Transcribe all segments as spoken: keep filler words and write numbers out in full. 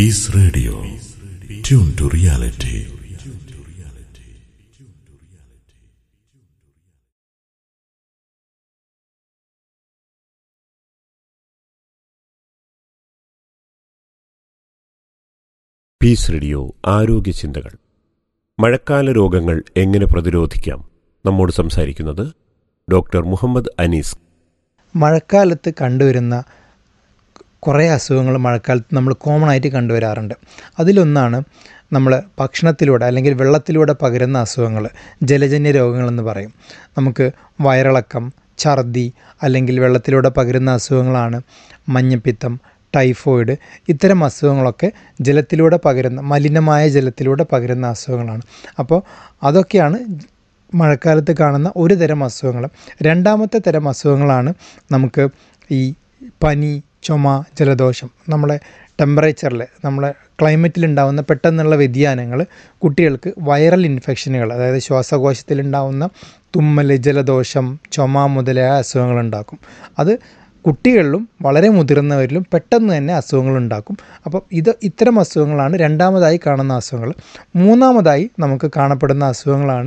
Peace Radio. Tune to reality. Piece radio ആരോഗ്യ ചിന്തകൾ. മഴക്കാല രോഗങ്ങൾ എങ്ങനെ പ്രതിരോധിക്കാം? നമ്മോട് സംസാരിക്കുന്നത് ഡോക്ടർ മുഹമ്മദ് അനീസ്. മഴക്കാലത്ത് കണ്ടുവരുന്ന കുറേ അസുഖങ്ങൾ മഴക്കാലത്ത് നമ്മൾ കോമൺ ആയിട്ട് കണ്ടുവരാറുണ്ട്. അതിലൊന്നാണ് നമ്മൾ ഭക്ഷണത്തിലൂടെ അല്ലെങ്കിൽ വെള്ളത്തിലൂടെ പകരുന്ന അസുഖങ്ങൾ, ജലജന്യ രോഗങ്ങളെന്ന് പറയും. നമുക്ക് വയറിളക്കം, ഛർദി അല്ലെങ്കിൽ വെള്ളത്തിലൂടെ പകരുന്ന അസുഖങ്ങളാണ് മഞ്ഞപ്പിത്തം, ടൈഫോയിഡ്. ഇത്തരം അസുഖങ്ങളൊക്കെ ജലത്തിലൂടെ പകരുന്ന, മലിനമായ ജലത്തിലൂടെ പകരുന്ന അസുഖങ്ങളാണ്. അപ്പോൾ അതൊക്കെയാണ് മഴക്കാലത്ത് കാണുന്ന ഒരു തരം അസുഖങ്ങൾ. രണ്ടാമത്തെ തരം അസുഖങ്ങളാണ് നമുക്ക് ഈ പനി, ചുമ, ജലദോഷം. നമ്മളെ ടെമ്പറേച്ചറിൽ, നമ്മളെ ക്ലൈമറ്റിലുണ്ടാകുന്ന പെട്ടെന്നുള്ള വ്യതിയാനങ്ങൾ കുട്ടികൾക്ക് വൈറൽ ഇൻഫെക്ഷനുകൾ, അതായത് ശ്വാസകോശത്തിലുണ്ടാകുന്ന തുമ്മൽ, ജലദോഷം, ചുമ മുതലായ അസുഖങ്ങളുണ്ടാക്കും. അത് കുട്ടികളിലും വളരെ മുതിർന്നവരിലും പെട്ടെന്ന് തന്നെ അസുഖങ്ങളുണ്ടാക്കും. അപ്പം ഇത് ഇത്തരം അസുഖങ്ങളാണ് രണ്ടാമതായി കാണുന്ന അസുഖങ്ങൾ. മൂന്നാമതായി നമുക്ക് കാണപ്പെടുന്ന അസുഖങ്ങളാണ്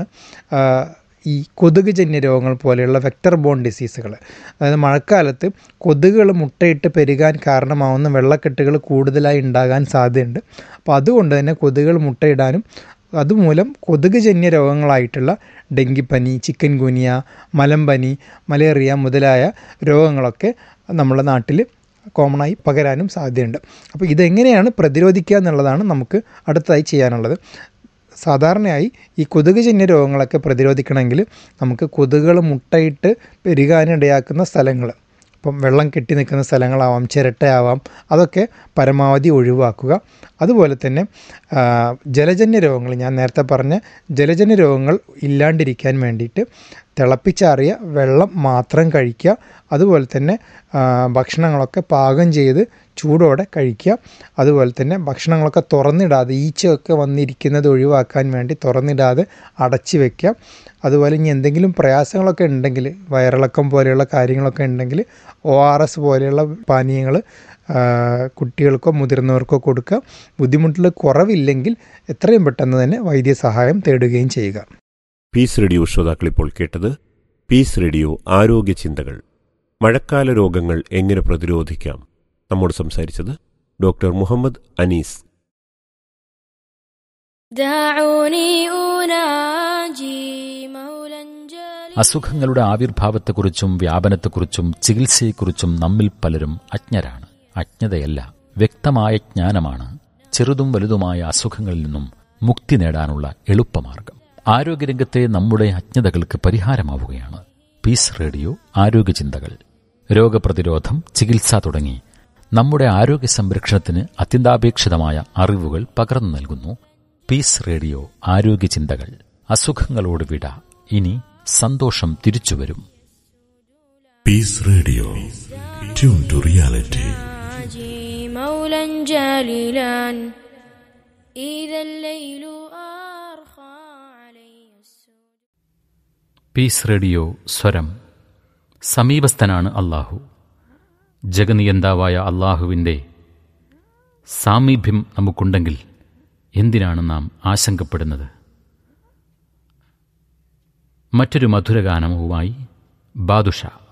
ഈ കൊതുക് ജന്യ രോഗങ്ങൾ പോലെയുള്ള വെക്ടർ ബോൺ ഡിസീസുകൾ. അതായത് മഴക്കാലത്ത് കൊതുകുകൾ മുട്ടയിട്ട് പെരുകാൻ കാരണമാവുന്ന വെള്ളക്കെട്ടുകൾ കൂടുതലായി ഉണ്ടാകാൻ സാധ്യതയുണ്ട്. അപ്പോൾ അതുകൊണ്ട് തന്നെ കൊതുകുകൾ മുട്ടയിടാനും അതുമൂലം കൊതുക് ജന്യ രോഗങ്ങളായിട്ടുള്ള ഡെങ്കിപ്പനി, ചിക്കൻ ഗുനിയ, മലമ്പനി, മലേറിയ മുതലായ രോഗങ്ങളൊക്കെ നമ്മുടെ നാട്ടിൽ കോമണായി പകരാനും സാധ്യതയുണ്ട്. അപ്പോൾ ഇതെങ്ങനെയാണ് പ്രതിരോധിക്കുക എന്നുള്ളതാണ് നമുക്ക് അടുത്തതായി ചെയ്യാനുള്ളത്. സാധാരണയായി ഈ കൊതുക് ജന്യ രോഗങ്ങളൊക്കെ പ്രതിരോധിക്കണമെങ്കിൽ നമുക്ക് കൊതുകുകൾ മുട്ടയിട്ട് പെരുകാനിടയാക്കുന്ന സ്ഥലങ്ങൾ, ഇപ്പം വെള്ളം കെട്ടി നിൽക്കുന്ന സ്ഥലങ്ങളാവാം, ചിരട്ടയാവാം, അതൊക്കെ പരമാവധി ഒഴിവാക്കുക. അതുപോലെ തന്നെ ജലജന്യ രോഗങ്ങൾ, ഞാൻ നേരത്തെ പറഞ്ഞ ജലജന്യ രോഗങ്ങൾ ഇല്ലാണ്ടിരിക്കാൻ വേണ്ടിയിട്ട് തിളപ്പിച്ചാറിയ വെള്ളം മാത്രം കഴിക്കുക. അതുപോലെ തന്നെ ഭക്ഷണങ്ങളൊക്കെ പാകം ചെയ്ത് ചൂടോടെ കഴിക്കുക. അതുപോലെ തന്നെ ഭക്ഷണങ്ങളൊക്കെ തുറന്നിടാതെ, ഈച്ചയൊക്കെ വന്നിരിക്കുന്നത് ഒഴിവാക്കാൻ വേണ്ടി തുറന്നിടാതെ അടച്ചു വയ്ക്കുക. അതുപോലെ ഇനി എന്തെങ്കിലും പ്രയാസങ്ങളൊക്കെ ഉണ്ടെങ്കിൽ, വയറിളക്കം പോലെയുള്ള കാര്യങ്ങളൊക്കെ ഉണ്ടെങ്കിൽ ഒ ആർ എസ് പോലെയുള്ള പാനീയങ്ങൾ കുട്ടികൾക്കോ മുതിർന്നവർക്കോ കൊടുക്കുക. ബുദ്ധിമുട്ടിൽ കുറവില്ലെങ്കിൽ എത്രയും പെട്ടെന്ന് തന്നെ വൈദ്യസഹായം തേടുകയും ചെയ്യുക. പീസ് റേഡിയോ ശ്രോതാക്കൾ ഇപ്പോൾ കേട്ടത് പീസ് റേഡിയോ ആരോഗ്യ ചിന്തകൾ. മഴക്കാല രോഗങ്ങൾ എങ്ങനെ പ്രതിരോധിക്കാം? നമ്മോട് സംസാരിച്ചത് ഡോക്ടർ മുഹമ്മദ് അനീസ്. അസുഖങ്ങളുടെ ആവിർഭാവത്തെക്കുറിച്ചും വ്യാപനത്തെക്കുറിച്ചും ചികിത്സയെക്കുറിച്ചും നമ്മിൽ പലരും അജ്ഞരാണ്. അജ്ഞതയല്ല, വ്യക്തമായ ജ്ഞാനമാണ് ചെറുതും വലുതുമായ അസുഖങ്ങളിൽ നിന്നും മുക്തി നേടാനുള്ള എളുപ്പമാർഗം. ആരോഗ്യരംഗത്തെ നമ്മുടെ അജ്ഞതകൾക്ക് പരിഹാരമാവുകയാണ് പീസ് റേഡിയോ ആരോഗ്യചിന്തകൾ. രോഗപ്രതിരോധം, ചികിത്സ തുടങ്ങി നമ്മുടെ ആരോഗ്യ സംരക്ഷണത്തിന് അത്യന്താപേക്ഷിതമായ അറിവുകൾ പകർന്നു നൽകുന്നു പീസ് റേഡിയോ ആരോഗ്യചിന്തകൾ. അസുഖങ്ങളോട് വിട, ഇനി സന്തോഷം തിരിച്ചുവരും. Piece radio, tune to reality. Piece radio സ്വരം. സമീപസ്ഥനാണ് അല്ലാഹു. ജഗനിയന്താവായ അല്ലാഹുവിൻ്റെ സാമീപ്യം നമുക്കുണ്ടെങ്കിൽ എന്തിനാണ് നാം ആശങ്കപ്പെടുന്നത്? മറ്റൊരു മധുരഗാനവുമായി ബാദുഷ.